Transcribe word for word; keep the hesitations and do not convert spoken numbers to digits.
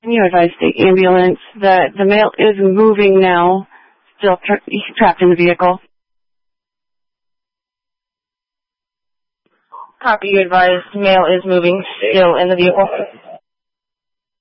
Can you advise the ambulance that the male is moving now, still tra he's trapped in the vehicle? Copy, you advise male is moving still in the vehicle.